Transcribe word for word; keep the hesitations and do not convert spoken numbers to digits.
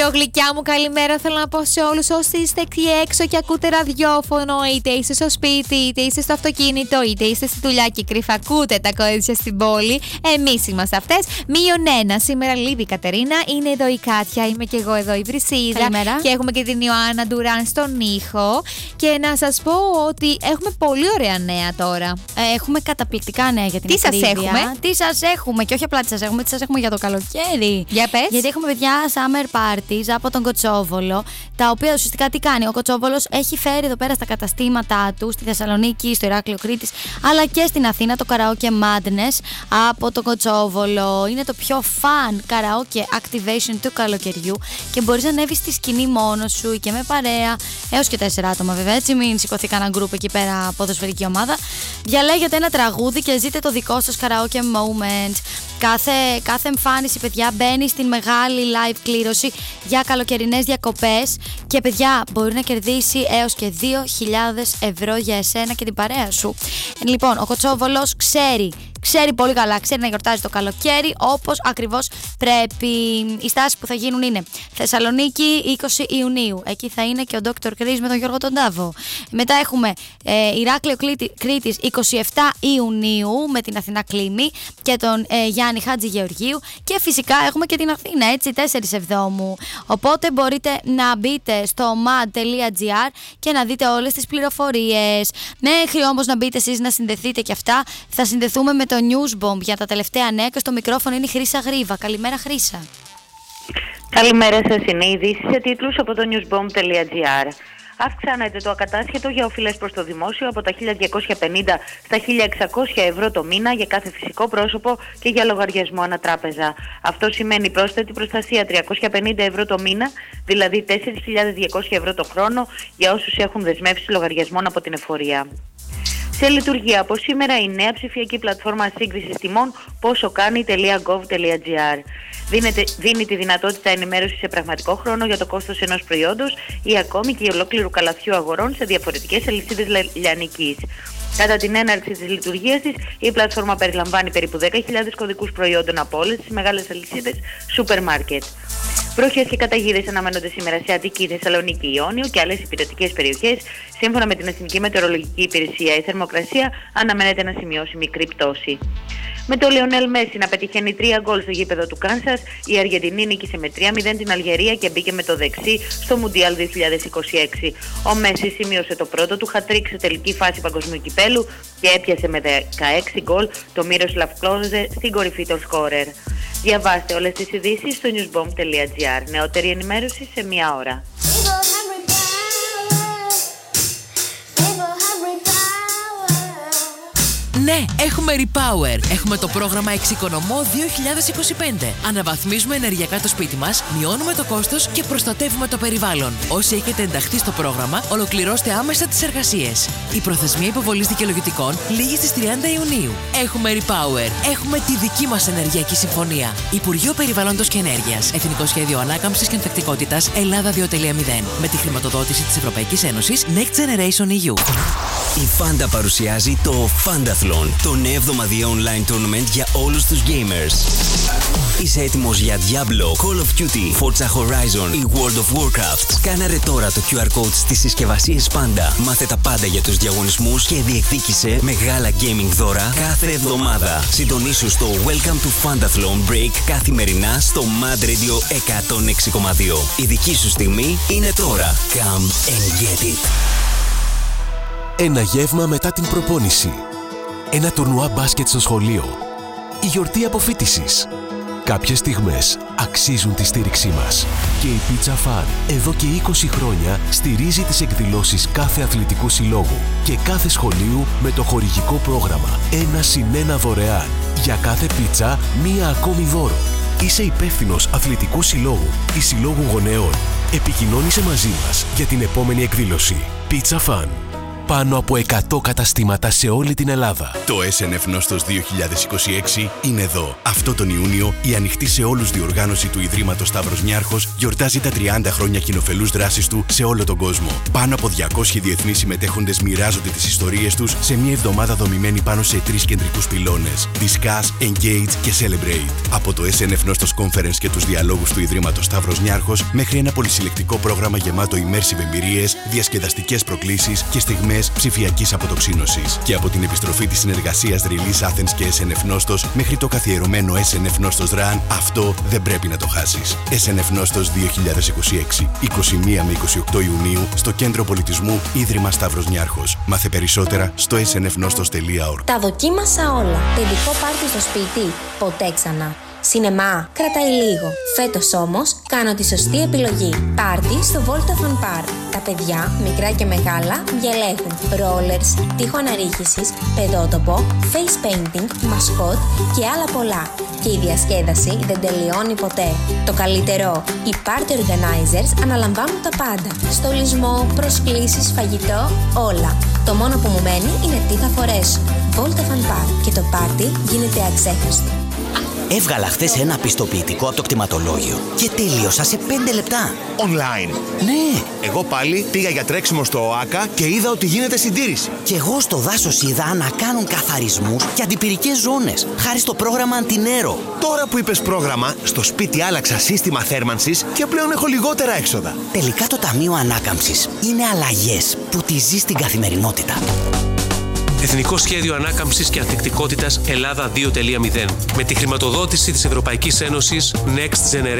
Γλυκιά μου, καλημέρα. Θέλω να πω σε όλους όσοι είστε εκεί έξω και ακούτε ραδιόφωνο, είτε είστε στο σπίτι, είτε είστε στο αυτοκίνητο, είτε είστε στη δουλειά και κρυφά ακούτε τα κορίτσια στην πόλη. Εμείς είμαστε αυτές. Μείον ένα. Σήμερα Λίβη Κατερίνα, είναι εδώ η Κάτια, είμαι και εγώ εδώ η Βρυσίδα. Καλημέρα. Και έχουμε και την Ιωάννα Ντουράν στον ήχο. Και να σας πω ότι έχουμε πολύ ωραία νέα τώρα. Ε, έχουμε καταπληκτικά νέα για την Τι σας ακρίβεια. έχουμε? Τι σας έχουμε, και όχι απλά τι σας έχουμε, τι σας έχουμε για το καλοκαίρι. Για πες. Γιατί έχουμε παιδιά summer parties από τον Κοτσόβολο, τα οποία ουσιαστικά τι κάνει. Ο Κοτσόβολος έχει φέρει εδώ πέρα στα καταστήματά του, στη Θεσσαλονίκη, στο Ηράκλειο Κρήτης, αλλά και στην Αθήνα, το Karaoke Madness από τον Κοτσόβολο. Είναι το πιο fun karaoke activation του καλοκαιριού και μπορείς να ανέβεις στη σκηνή μόνος σου ή και με παρέα, έως και τέσσερα άτομα βέβαια, έτσι. Μην σηκωθεί κανένα γκρουπ εκεί πέρα, ποδοσφαιρική ομάδα. Διαλέγετε ένα τραγούδι και ζείτε το δικό σας karaoke moment. Κάθε, κάθε εμφάνιση, παιδιά, μπαίνει στην μεγάλη live κλήρωση για καλοκαιρινές διακοπές και παιδιά μπορεί να κερδίσει έως και δύο χιλιάδες ευρώ για εσένα και την παρέα σου. Λοιπόν, ο Κοτσόβολος ξέρει Ξέρει πολύ καλά, ξέρει να γιορτάζει το καλοκαίρι όπως ακριβώς πρέπει. Οι στάσεις που θα γίνουν είναι Θεσσαλονίκη είκοσι Ιουνίου. Εκεί θα είναι και ο ντόκτορ Chris με τον Γιώργο τον Τάβο. Μετά έχουμε ε, Ηράκλειο Κρήτης είκοσι επτά Ιουνίου με την Αθηνά Κλίμη και τον ε, Γιάννη Χάτζη Γεωργίου. Και φυσικά έχουμε και την Αθήνα, έτσι, τέσσερις Εβδόμου. Οπότε μπορείτε να μπείτε στο mad τελεία gr και να δείτε όλες τις πληροφορίες. Μέχρι όμως να μπείτε εσείς να συνδεθείτε και αυτά, θα συνδεθούμε με το Newsbomb για τα τελευταία νέα και στο μικρόφωνο είναι η Χρύσα Γρίβα. Καλημέρα, Χρύσα. Καλημέρα σας, είναι οι ειδήσεις σε τίτλους από το newsbomb τελεία gr. Αυξάνεται το ακατάσχετο για οφειλές προς το δημόσιο από τα χίλια διακόσια πενήντα στα χίλια εξακόσια ευρώ το μήνα για κάθε φυσικό πρόσωπο και για λογαριασμό ανατράπεζα. Αυτό σημαίνει πρόσθετη προστασία τριακόσια πενήντα ευρώ το μήνα, δηλαδή τέσσερις χιλιάδες διακόσια ευρώ το χρόνο για όσους έχουν δεσμεύσει λογαριασμών από την εφορία. Σε λειτουργία από σήμερα η νέα ψηφιακή πλατφόρμα σύγκρισης τιμών πόσο κάνει τελεία gov τελεία gr. Δίνεται, δίνει τη δυνατότητα ενημέρωσης σε πραγματικό χρόνο για το κόστος ενός προϊόντος ή ακόμη και ολόκληρου καλαθιού αγορών σε διαφορετικές αλυσίδες λιανικής. Κατά την έναρξη της λειτουργίας της, η πλατφόρμα περιλαμβάνει περίπου δέκα χιλιάδες κωδικούς προϊόντων από όλες τις μεγάλες αλυσίδες σούπερ μάρκετ. Βροχές και καταιγίδες αναμένονται σήμερα σε Αττική, Θεσσαλονίκη, Ιόνιο και άλλες υπηρετικές περιοχές. Σύμφωνα με την Εθνική Μετεωρολογική Υπηρεσία, η θερμοκρασία αναμένεται να σημειώσει μικρή πτώση. Με το Λιονέλ Μέση να πετυχαίνει τρία γκολ στο γήπεδο του Κάνσας, η Αργεντινή νίκησε με τρία μηδέν την Αλγερία και μπήκε με το δεξί στο Μουντιάλ δύο χιλιάδες είκοσι έξι. Ο Μέση σημείωσε το πρώτο του χατρίκ σε τελική φάση παγκοσμίου κυπέλου και έπιασε με δεκαέξι γκολ το Μίροσλαβ Κλόζε στην κορυφή των σκόρερ. Διαβάστε όλες τις ειδήσεις στο newsbomb τελεία gr. Νεότερη ενημέρωση σε μία ώρα. Ναι, έχουμε Repower. Έχουμε το πρόγραμμα Εξοικονομώ δύο χιλιάδες είκοσι πέντε. Αναβαθμίζουμε ενεργειακά το σπίτι μας, μειώνουμε το κόστος και προστατεύουμε το περιβάλλον. Όσοι έχετε ενταχθεί στο πρόγραμμα, ολοκληρώστε άμεσα τις εργασίες. Η προθεσμία υποβολής δικαιολογητικών λήγει στις τριάντα Ιουνίου. Έχουμε Repower. Έχουμε τη δική μας ενεργειακή συμφωνία. Υπουργείο Περιβάλλοντος και Ενέργειας. Εθνικό Σχέδιο Ανάκαμψης και Ανθεκτικότητας Ελλάδα δύο κόμμα μηδέν. Με τη χρηματοδότηση της Ευρωπαϊκής Ένωσης Next Generation ι γιου. Η Fanta παρουσιάζει το Fantathlon, το νέο εβδομαδιαίο online tournament για όλους τους gamers. Είσαι έτοιμος για Diablo, Call of Duty, Forza Horizon ή World of Warcraft? Σκάναρε τώρα το κιου αρ code στις συσκευασίες Panda. Μάθε τα πάντα για τους διαγωνισμούς και διεκδίκησε μεγάλα gaming δώρα κάθε εβδομάδα. Συντονίσου στο Welcome to Fantathlon Break καθημερινά στο Mad Radio εκατόν έξι κόμμα δύο. Η δική σου στιγμή είναι τώρα. Come and get it. Ένα γεύμα μετά την προπόνηση. Ένα τουρνουά μπάσκετ στο σχολείο. Η γιορτή αποφοίτησης. Κάποιες στιγμές αξίζουν τη στήριξή μας. Και η Pizza Fun εδώ και είκοσι χρόνια στηρίζει τις εκδηλώσεις κάθε αθλητικού συλλόγου και κάθε σχολείου με το χορηγικό πρόγραμμα ένα συν ένα δωρεάν. Για κάθε πίτσα μία ακόμη δώρο. Είσαι υπεύθυνος αθλητικού συλλόγου ή συλλόγου γονέων? Επικοινώνησε μαζί μας για την επόμενη εκδήλωση. Pizza Fun. πάνω από εκατό καταστήματα σε όλη την Ελλάδα. Το ες εν εφ Νόστος δύο χιλιάδες είκοσι έξι είναι εδώ. Αυτό τον Ιούνιο η ανοιχτή σε όλους διοργάνωση του Ιδρύματος Σταύρος Νιάρχος γιορτάζει τα τριάντα χρόνια κοινοφελούς δράσης του σε όλο τον κόσμο. Πάνω από διακόσιοι διεθνείς συμμετέχοντες μοιράζονται τις ιστορίες τους σε μια εβδομάδα δομημένη πάνω σε τρεις κεντρικούς πυλώνες: Discuss, Engage και Celebrate. Από το ες εν εφ Νόστος Conference και τους διαλόγους του Ιδρύματος Σταύρος Νιάρχος μέχρι ένα πολυσυλλεκτικό πρόγραμμα γεμάτο immersive εμπειρίες, διασκεδαστικές προκλήσεις και στιγμές ψηφιακής αποτοξίνωσης. Και από την επιστροφή της συνεργασίας Release Athens και ες εν εφ Νόστος μέχρι το καθιερωμένο ες εν εφ Νόστος Run, αυτό δεν πρέπει να το χάσεις. ες εν εφ Νόστος δύο χιλιάδες είκοσι έξι, είκοσι μία με είκοσι οκτώ Ιουνίου, στο Κέντρο Πολιτισμού Ίδρυμα Σταύρος Νιάρχος. Μάθε περισσότερα στο ες εν εφ νόστος τελεία org. Τα δοκίμασα όλα. Παιδικό πάρτι στο σπίτι, ποτέ ξανά. Σινεμά, κρατάει λίγο. Φέτος όμως κάνω τη σωστή επιλογή. Πάρτι στο Voltafan Park. Τα παιδιά, μικρά και μεγάλα, διαλέγουν ρόλερς, τείχο αναρρίχησης, παιδότοπο, face painting, μασκότ και άλλα πολλά. Και η διασκέδαση δεν τελειώνει ποτέ. Το καλύτερο, οι party organizers αναλαμβάνουν τα πάντα. Στολισμό, προσκλήσεις, φαγητό, όλα. Το μόνο που μου μένει είναι τι θα φορέσω. Voltafan Park και το πάρτι γίνεται αξέχαστο. Έβγαλα χθες ένα πιστοποιητικό από το κτηματολόγιο και τελείωσα σε πέντε λεπτά. Online. Ναι. Εγώ πάλι πήγα για τρέξιμο στο ΟΑΚΑ και είδα ότι γίνεται συντήρηση. Και εγώ στο δάσος είδα να κάνουν καθαρισμούς και αντιπυρικές ζώνες, χάρη στο πρόγραμμα Αντινέρο. Τώρα που είπες πρόγραμμα, στο σπίτι άλλαξα σύστημα θέρμανσης και πλέον έχω λιγότερα έξοδα. Τελικά το Ταμείο Ανάκαμψης είναι αλλαγές που τη ζει στην καθημερινότητα. Εθνικό Σχέδιο Ανάκαμψης και Ανθεκτικότητας Ελλάδα δύο τελεία μηδέν. Με τη χρηματοδότηση της Ευρωπαϊκής Ένωσης Next Generation